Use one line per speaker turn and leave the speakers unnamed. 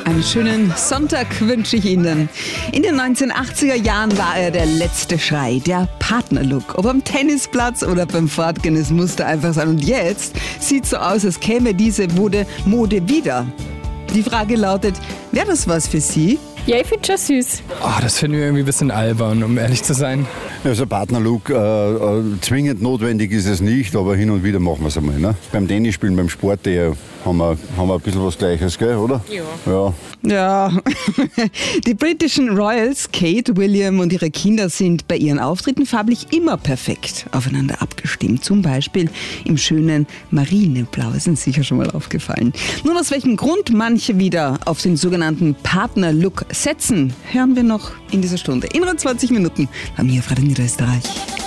Einen schönen Sonntag wünsche ich Ihnen. In den 1980er Jahren war er der letzte Schrei, der Partnerlook. Ob am Tennisplatz oder beim Fortgehen, es musste einfach sein. Und jetzt sieht so aus, als käme diese Mode wieder. Die Frage lautet, wäre das was für Sie?
Ja, ich finde schon süß.
Das finde ich irgendwie ein bisschen albern, um ehrlich zu sein.
Also Partnerlook, zwingend notwendig ist es nicht, aber hin und wieder machen wir es einmal. Ne? Beim Tennisspielen, beim Sport haben wir ein bisschen was Gleiches, gell, oder?
Ja. Die britischen Royals, Kate, William und ihre Kinder sind bei ihren Auftritten farblich immer perfekt aufeinander abgestimmt. Zum Beispiel im schönen Marineblau. Ist Ihnen sicher schon mal aufgefallen. Nun, aus welchem Grund manche wieder auf den sogenannten Partnerlook setzen, hören wir noch in dieser Stunde. In rund 20 Minuten haben wir Freude in Niederösterreich.